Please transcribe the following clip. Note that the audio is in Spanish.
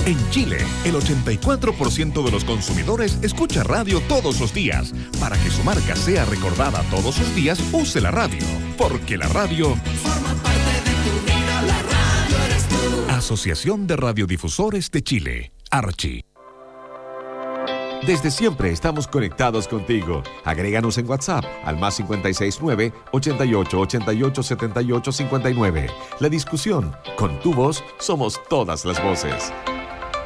En Chile, el 84% de los consumidores escucha radio todos los días. Para que su marca sea recordada todos los días, use la radio. Porque la radio forma parte de tu vida, la radio eres tú. Asociación de Radiodifusores de Chile, Archi. Desde siempre estamos conectados contigo. Agréganos en WhatsApp al +569 88 88 78 59. La discusión, con tu voz, somos todas las voces.